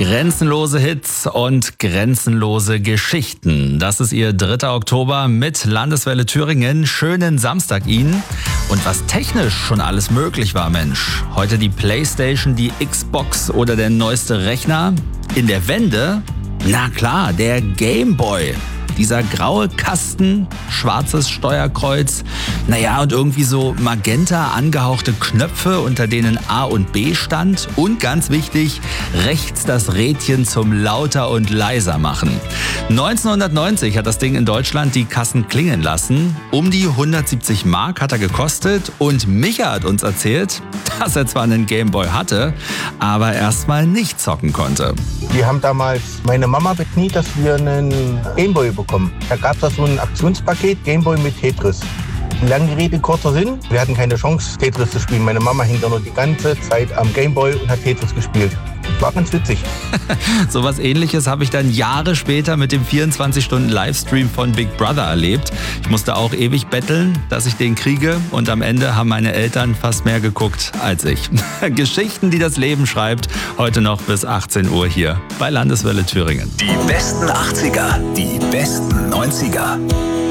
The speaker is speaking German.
Grenzenlose Hits und grenzenlose Geschichten. Das ist Ihr 3. Oktober mit Landeswelle Thüringen. Schönen Samstag Ihnen. Und was technisch schon alles möglich war, Mensch. Heute die Playstation, die Xbox oder der neueste Rechner. In der Wende, na klar, der Gameboy. Dieser graue Kasten, schwarzes Steuerkreuz, naja, und irgendwie so magenta angehauchte Knöpfe, unter denen A und B stand. Und ganz wichtig, rechts das Rädchen zum lauter und leiser machen. 1990 hat das Ding in Deutschland die Kassen klingeln lassen. Um die 170 Mark hat er gekostet und Micha hat uns erzählt, dass er zwar einen Gameboy hatte, aber erstmal nicht zocken konnte. Wir haben damals meine Mama bekniet, dass wir einen Gameboy bekommen. Da gab es da so ein Aktionspaket, Gameboy mit Tetris. Lange Rede, kurzer Sinn, wir hatten keine Chance, Tetris zu spielen. Meine Mama hing da nur die ganze Zeit am Gameboy und hat Tetris gespielt. War ganz witzig. So was Ähnliches habe ich dann Jahre später mit dem 24-Stunden-Livestream von Big Brother erlebt. Ich musste auch ewig betteln, dass ich den kriege. Und am Ende haben meine Eltern fast mehr geguckt als ich. Geschichten, die das Leben schreibt. Heute noch bis 18 Uhr hier bei Landeswelle Thüringen. Die besten 80er, die besten 90er.